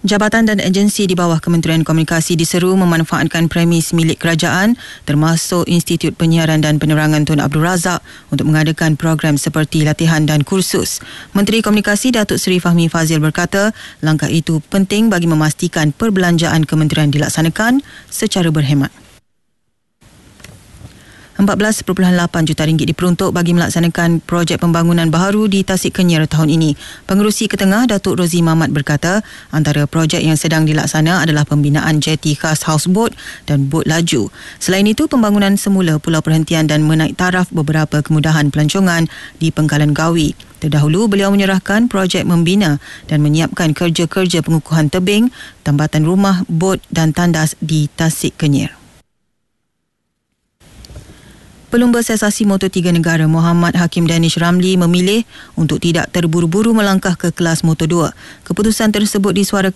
Jabatan dan agensi di bawah Kementerian Komunikasi diseru memanfaatkan premis milik kerajaan termasuk Institut Penyiaran dan Penerangan Tun Abdul Razak untuk mengadakan program seperti latihan dan kursus. Menteri Komunikasi Datuk Seri Fahmi Fadzil berkata langkah itu penting bagi memastikan perbelanjaan kementerian dilaksanakan secara berhemat. 14.8 juta ringgit diperuntuk bagi melaksanakan projek pembangunan baharu di Tasik Kenyir tahun ini. Pengerusi Ketengah Datuk Rozi Mamat berkata, antara projek yang sedang dilaksana adalah pembinaan jeti khas houseboat dan bot laju. Selain itu, pembangunan semula pulau perhentian dan menaik taraf beberapa kemudahan pelancongan di Pengkalan Gawi. Terdahulu, beliau menyerahkan projek membina dan menyiapkan kerja-kerja pengukuhan tebing, tambatan rumah, bot dan tandas di Tasik Kenyir. Pelumba sensasi Moto3 negara Muhammad Hakim Danish Ramli memilih untuk tidak terburu-buru melangkah ke kelas Moto2. Keputusan tersebut disuarakan